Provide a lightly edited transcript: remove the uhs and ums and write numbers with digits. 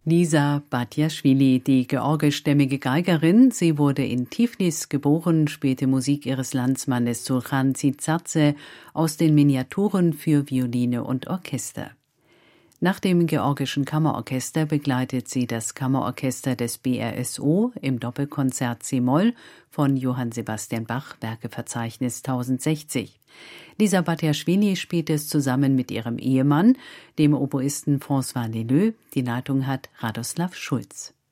Lisa Batiaschwili, die georgischstämmige Geigerin. Sie wurde in Tiflis geboren, spielte Musik ihres Landsmannes Sulhan Tsidzadze aus den Miniaturen für Violine und Orchester. Nach dem georgischen Kammerorchester begleitet sie das Kammerorchester des BRSO im Doppelkonzert C-Moll von Johann Sebastian Bach, Werkeverzeichnis 1060. Lisa Batiaschwili spielt es zusammen mit ihrem Ehemann, dem Oboisten François Leleux. Die Leitung hat Radoslav Schulz.